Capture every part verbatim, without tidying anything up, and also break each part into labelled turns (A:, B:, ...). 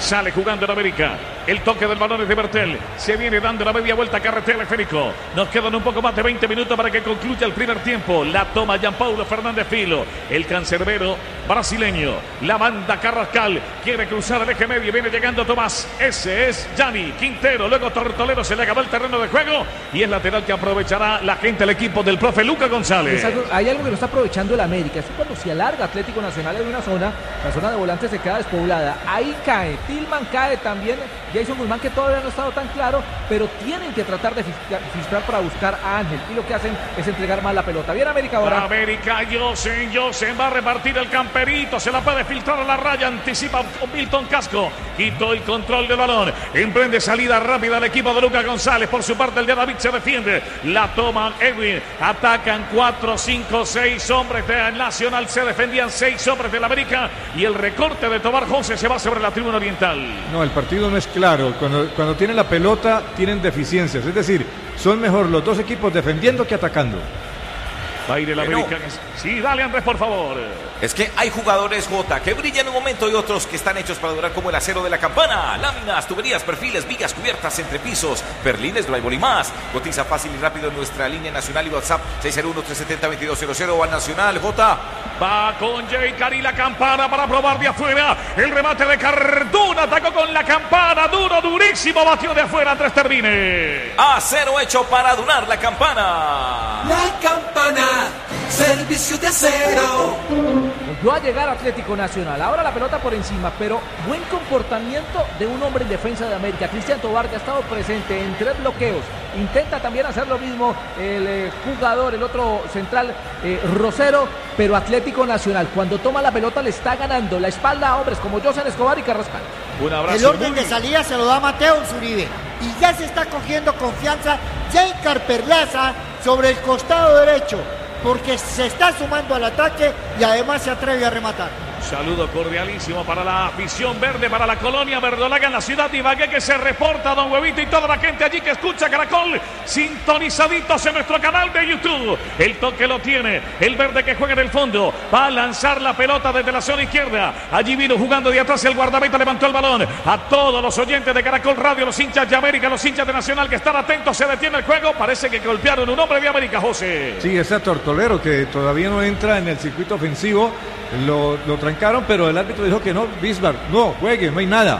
A: Sale jugando en América. El toque del balón es de Bertel. Se viene dando la media vuelta carretera esférico. Nos quedan un poco más de veinte minutos para que concluya el primer tiempo. La toma Gianpaulo Fernández Filo. El cancerbero brasileño. La banda Carrascal. Quiere cruzar el eje medio. Viene llegando Tomás. Ese es Gianni Quintero. Luego Tortolero. Se le acabó el terreno de juego. Y es lateral que aprovechará la gente, el equipo del profe Luca González.
B: Algo, hay algo que no está aprovechando el América. Es cuando se alarga Atlético Nacional en una zona. La zona de volantes se queda despoblada. Ahí cae. Tillman cae también. Jason Guzmán, que todavía no ha estado tan claro, pero tienen que tratar de filtrar para buscar a Ángel, y lo que hacen es entregar más la pelota. Bien América ahora.
A: América, Josen, Josen va a repartir el camperito, se la puede filtrar a la raya, anticipa Milton Casco, quitó el control del balón, emprende salida rápida el equipo de Luca González, por su parte el de David se defiende, la toma Edwin, atacan cuatro, cinco, seis hombres de Nacional, se defendían seis hombres del América, y el recorte de Tobar José se va sobre la tribuna oriental.
C: No, el partido no es claro. Cuando, cuando tienen la pelota tienen deficiencias, es decir, son mejor los dos equipos defendiendo que atacando.
A: Va a ir el
D: Bueno.
A: América. Sí, dale Andrés, por favor.
D: Es que hay jugadores, Jota, que brillan en un momento y otros que están hechos para durar, como el acero de la campana. Láminas, tuberías, perfiles, vigas, cubiertas, entrepisos, perlines, drywall y más. Cotiza fácil y rápido en nuestra línea nacional y WhatsApp seis cero uno, tres siete cero, dos dos cero cero. Va Nacional, Jota.
A: Va con Jay Cari la campana para probar de afuera. El remate de Cardona. Atacó con la campana. Duro, durísimo. Batió de afuera. Andrés Termine.
D: Acero hecho para durar la campana.
E: La campana, servicio de acero.
B: Volvió a llegar Atlético Nacional. Ahora la pelota por encima, pero buen comportamiento de un hombre en defensa de América. Cristian Tobar, que ha estado presente en tres bloqueos. Intenta también hacer lo mismo el eh, jugador, el otro central, eh, Rosero, pero Atlético Nacional, cuando toma la pelota, le está ganando la espalda a hombres como Josen Escobar y Carrascal.
A: Un abrazo.
F: El orden
A: muy...
F: de salida se lo da Mateo Zuribe. Y ya se está cogiendo confianza Jaker Perlaza sobre el costado derecho, porque se está sumando al ataque y además se atreve a rematar.
A: Saludo cordialísimo para la afición verde, para la colonia verdolaga en la ciudad de Ibagué, que se reporta, don Huevito, y toda la gente allí que escucha Caracol, sintonizaditos en nuestro canal de YouTube. El toque lo tiene el verde, que juega en el fondo, va a lanzar la pelota desde la zona izquierda. Allí vino jugando de atrás el guardameta, levantó el balón. A todos los oyentes de Caracol Radio, los hinchas de América, los hinchas de Nacional, que están atentos, se detiene el juego. Parece que golpearon un hombre de América, José.
C: Sí, ese Tortolero que todavía no entra en el circuito ofensivo, lo, lo trancaron, pero el árbitro dijo que no, Bismarck, no, juegue, no hay nada.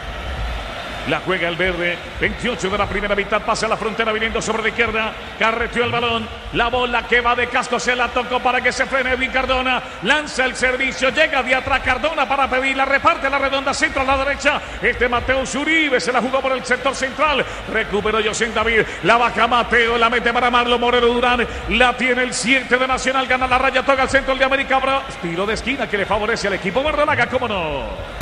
A: La juega el verde, veintiocho de la primera mitad, pasa a la frontera viniendo sobre la izquierda, carreteó el balón, la bola que va de Casco, se la tocó para que se frene Edwin Cardona, lanza el servicio, llega de atrás Cardona para pedirla, reparte la redonda, centro a la derecha, este Mateo Zuribe se la jugó por el sector central, recuperó Josen David, la baja Mateo, la mete para Marlo Moreno Durán, la tiene el siete de Nacional, gana la raya, toca el centro el de América, tiro de esquina que le favorece al equipo verdolaga, cómo no.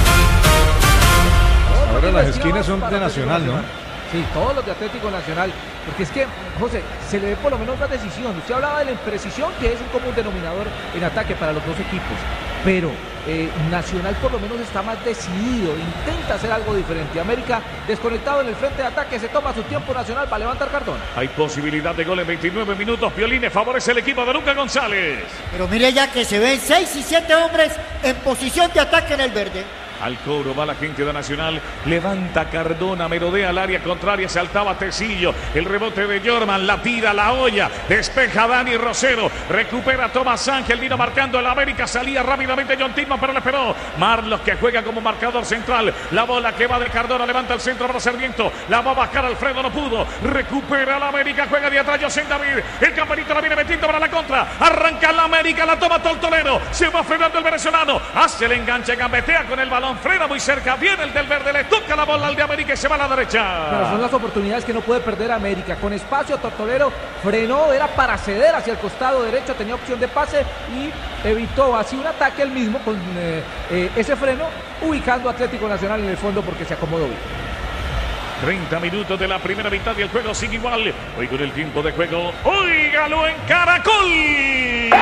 C: Ahora las esquinas son de Nacional, ¿no?
B: Sí, todos los de Atlético Nacional. Porque es que, José, se le ve por lo menos una decisión. Usted hablaba de la imprecisión, que es un común denominador en ataque para los dos equipos. Pero eh, Nacional por lo menos está más decidido, intenta hacer algo diferente. América desconectado en el frente de ataque, se toma su tiempo Nacional para levantar cartón.
A: Hay posibilidad de gol en veintinueve minutos. Piolines favorece el equipo de Luca González.
F: Pero mire ya que se ven seis y siete hombres en posición de ataque en el verde.
A: Al cobro va la gente de Nacional, levanta Cardona, merodea al área contraria, saltaba Tecillo, el rebote de Jorman, la tira, la olla, despeja Dani Rosero, recupera Tomás Ángel, vino marcando el América, salía rápidamente John Tillman, pero le esperó Marlos, que juega como marcador central, la bola que va de Cardona, levanta el centro para Sarmiento, la va a bajar Alfredo, no pudo, recupera la América, juega de atrás Josen David, el campanito la viene metiendo para la contra, arranca la América, la toma Tortolero, se va frenando el venezolano, hace el enganche, gambetea con el balón, frena muy cerca, viene el del verde, le toca la bola al de América y se va a la derecha.
B: Pero son las oportunidades que no puede perder América. Con espacio, Tortolero frenó, era para ceder hacia el costado derecho, tenía opción de pase y evitó así un ataque él mismo con eh, eh, ese freno, ubicando a Atlético Nacional en el fondo porque se acomodó bien.
A: treinta minutos de la primera mitad y el juego sigue igual. Hoy con el tiempo de juego, óigalo en Caracol.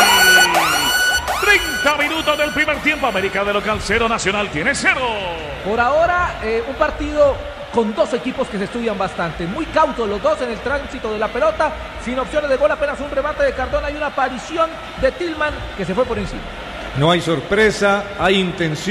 A: treinta minutos del primer tiempo. América de local cero, Nacional tiene cero.
B: Por ahora, eh, un partido con dos equipos que se estudian bastante. Muy cautos los dos en el tránsito de la pelota. Sin opciones de gol, apenas un remate de Cardona y una aparición de Tillman que se fue por encima.
C: No hay sorpresa, hay intención.